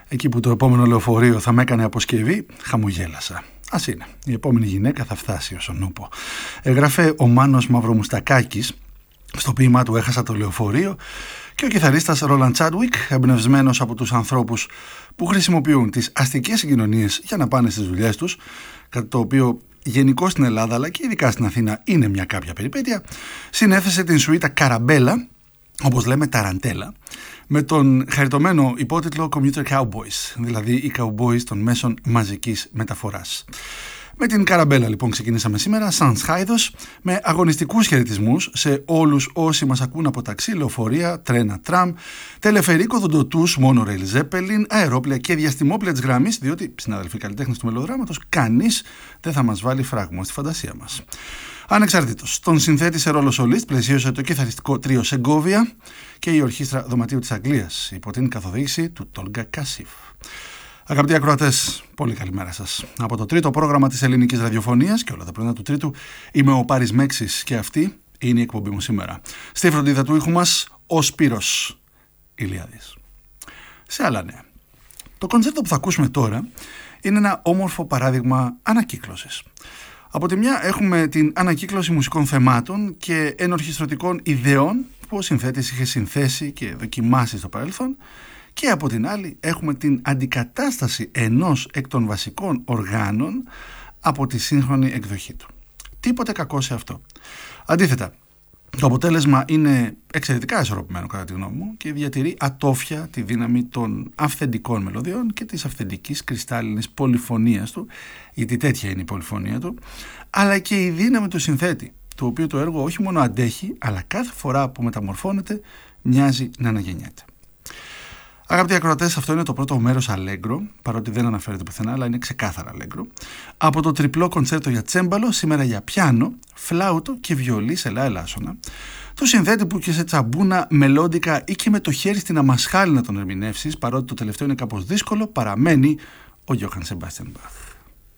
Εκεί που το επόμενο λεωφορείο θα με έκανε αποσκευή, χαμογέλασα. Ας είναι, η επόμενη γυναίκα θα φτάσει όσον ούπο. Έγραφε ο Μάνος Μαυρομουστακάκης στο ποίημά του «Έχασα το λεωφορείο», και ο κιθαρίστας Ρόλαντ Τσάντουικ, εμπνευσμένος από τους ανθρώπους που χρησιμοποιούν τις αστικές συγκοινωνίες για να πάνε στις δουλειές τους, κάτι το οποίο γενικώς στην Ελλάδα αλλά και ειδικά στην Αθήνα είναι μια κάποια περιπέτεια, συνέθεσε την σουίτα Καραμπέλα, όπως λέμε ταραντέλα, με τον χαριτωμένο υπότιτλο Commuter Cowboys, δηλαδή οι cowboys των μέσων μαζικής μεταφοράς. Με την Καραμπέλα λοιπόν ξεκινήσαμε σήμερα σαν σχάιδος, με αγωνιστικούς χαιρετισμούς σε όλους όσοι μας ακούν από ταξί, λεωφορεία, τρένα, τραμ, τελεφερίκο, δοντοτούς, monorail, ζέπελιν, αερόπλαια και διαστημόπλαια της γραμμής, διότι, συναδελφοί καλλιτέχνες του μελοδράματος, κανείς δεν θα μας βάλει φράγμα στη φαντασία μας. Ανεξαρτήτως, τον συνθέτη σε ρόλο σολίστ πλαισίωσε το κιθαριστικό τρίο Σεγκόβια και η Ορχήστρα Δωματίου της Αγγλίας υπό την καθοδήγηση του Τόλγκα Κάσιφ. Αγαπητοί ακροατές, πολύ καλημέρα σας. Από το τρίτο πρόγραμμα της ελληνικής ραδιοφωνίας και όλα τα πρωινά του τρίτου, είμαι ο Πάρης Μέξης και αυτή είναι η εκπομπή μου σήμερα. Στη φροντίδα του ήχου μας, ο Σπύρος Ηλιάδης. Σε άλλα νέα, το κοντσέρτο που θα ακούσουμε τώρα είναι ένα όμορφο παράδειγμα ανακύκλωσης. Από τη μια έχουμε την ανακύκλωση μουσικών θεμάτων και ενορχιστρωτικών ιδεών που ο συνθέτης είχε συνθέσει και δοκιμάσει στο παρελθόν, και από την άλλη έχουμε την αντικατάσταση ενός εκ των βασικών οργάνων από τη σύγχρονη εκδοχή του. Τίποτε κακό σε αυτό. Αντίθετα, το αποτέλεσμα είναι εξαιρετικά ισορροπημένο κατά τη γνώμη μου και διατηρεί ατόφια τη δύναμη των αυθεντικών μελωδιών και της αυθεντικής κρυστάλλινης πολυφωνίας του, γιατί τέτοια είναι η πολυφωνία του, αλλά και η δύναμη του συνθέτη, το οποίο το έργο όχι μόνο αντέχει, αλλά κάθε φορά που μεταμορφώνεται μοιάζει να αναγεννιέται. Αγαπητοί ακροατές, αυτό είναι το πρώτο μέρος αλέγκρο, παρότι δεν αναφέρεται πουθενά, αλλά είναι ξεκάθαρα αλέγκρο, από το τριπλό κοντσέρτο για τσέμπαλο, σήμερα για πιάνο, φλάουτο και βιολί σε λα ελάσσονα, του συνθέτη που και σε τσαμπούνα, μελόντικα ή και με το χέρι στην αμασχάλη να τον ερμηνεύσεις, παρότι το τελευταίο είναι κάπως δύσκολο, παραμένει ο Γιώχαν Σεμπάστιαν Μπαχ.